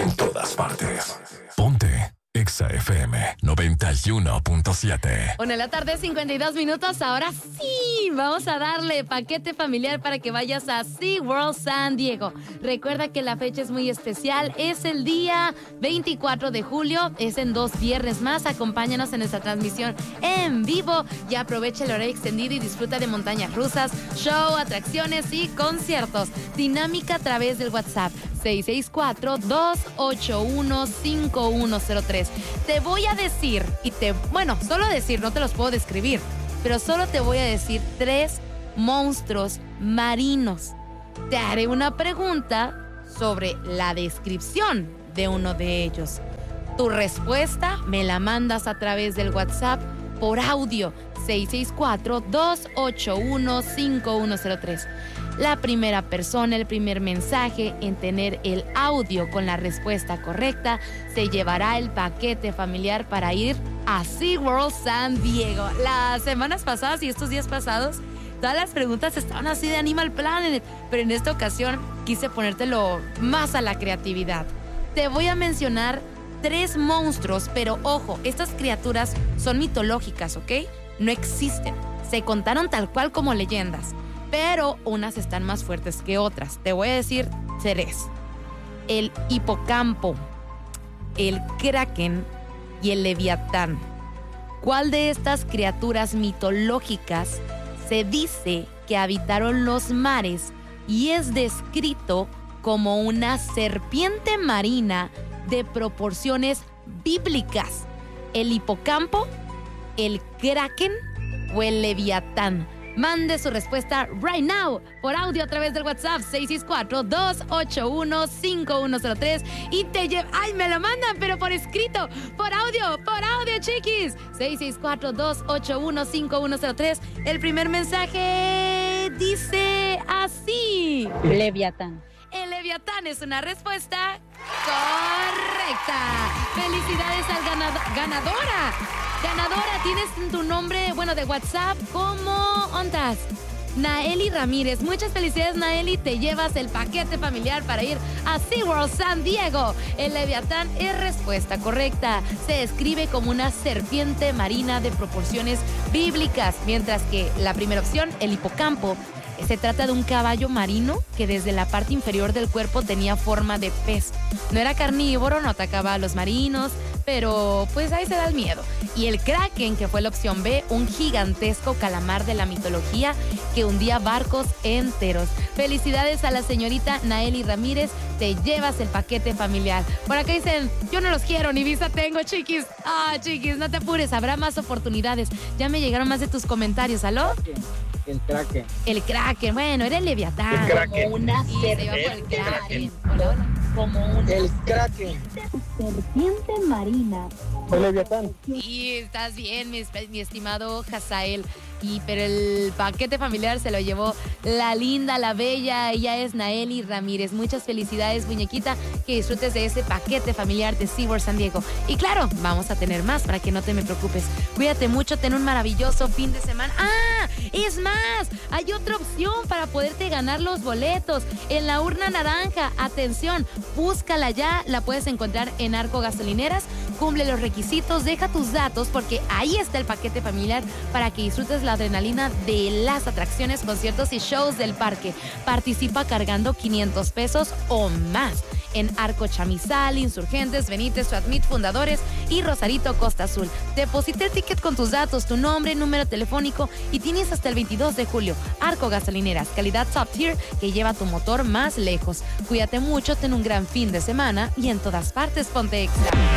en todas partes. Ponte Exa FM 91.7. 1:52 a.m. Ahora sí, vamos a darle paquete familiar para que vayas a SeaWorld San Diego. Recuerda que la fecha es muy especial. Es el día 24 de julio. Es en 2 viernes más. Acompáñanos en nuestra transmisión en vivo y aprovecha el horario extendido y disfruta de montañas rusas, show, atracciones y conciertos. Dinámica a través del WhatsApp 664-281-5103. Te voy a decir, solo decir, no te los puedo describir, pero solo te voy a decir 3 monstruos marinos. Te haré una pregunta sobre la descripción de uno de ellos. Tu respuesta me la mandas a través del WhatsApp por audio 664-281-5103. La primera persona, el primer mensaje en tener el audio con la respuesta correcta se llevará el paquete familiar para ir a SeaWorld San Diego. Las semanas pasadas y estos días pasados, todas las preguntas estaban así de Animal Planet, pero en esta ocasión quise ponértelo más a la creatividad. Te voy a mencionar 3 monstruos, pero ojo, estas criaturas son mitológicas, ¿ok? No existen, se contaron tal cual como leyendas, pero unas están más fuertes que otras. Te voy a decir 3: el hipocampo, el kraken y el leviatán. ¿Cuál de estas criaturas mitológicas se dice que habitaron los mares y es descrito como una serpiente marina de proporciones bíblicas? ¿El hipocampo, el kraken o el leviatán? Mande su respuesta right now por audio a través del WhatsApp 664-281-5103 y te lleva... ¡Ay, me lo mandan, pero por escrito! Por audio, chiquis. 664-281-5103. El primer mensaje dice así: Leviatán. El leviatán es una respuesta correcta. Felicidades al ganadora. Ganadora, tienes tu nombre, de WhatsApp, ¿cómo ondas? Naeli Ramírez. Muchas felicidades, Naeli. Te llevas el paquete familiar para ir a SeaWorld San Diego. El leviatán es respuesta correcta. Se describe como una serpiente marina de proporciones bíblicas, mientras que la primera opción, el hipocampo, se trata de un caballo marino que desde la parte inferior del cuerpo tenía forma de pez. No era carnívoro, no atacaba a los marinos, pero pues ahí se da el miedo. Y el kraken, que fue la opción B, un gigantesco calamar de la mitología que hundía barcos enteros. Felicidades a la señorita Naeli Ramírez, te llevas el paquete familiar. Por acá dicen, yo no los quiero, ni visa tengo, chiquis. Chiquis, no te apures, habrá más oportunidades. Ya me llegaron más de tus comentarios, ¿aló? El kraken. El kraken, bueno, era el leviatán. El kraken. Como una serpiente. El kraken. Serpiente marina. El leviatán. Sí, estás bien, mi estimado Hazael. Pero el paquete familiar se lo llevó la linda, la bella. Ella es Naeli Ramírez. Muchas felicidades, muñequita. Que disfrutes de ese paquete familiar de SeaWorld San Diego. Y claro, vamos a tener más para que no te me preocupes. Cuídate mucho, ten un maravilloso fin de semana. Es más, hay otra opción para poderte ganar los boletos. En la urna naranja, atención, búscala ya. La puedes encontrar en Arco Gasolineras. Cumple los requisitos, deja tus datos porque ahí está el paquete familiar para que disfrutes la adrenalina de las atracciones, conciertos y shows del parque. Participa cargando 500 pesos o más en Arco Chamizal, Insurgentes, Benítez, Suadmit, Fundadores y Rosarito Costa Azul. Deposita el ticket con tus datos, tu nombre, número telefónico y tienes hasta el 22 de julio. Arco Gasolineras, calidad top tier que lleva tu motor más lejos. Cuídate mucho, ten un gran fin de semana y en todas partes ponte Exa.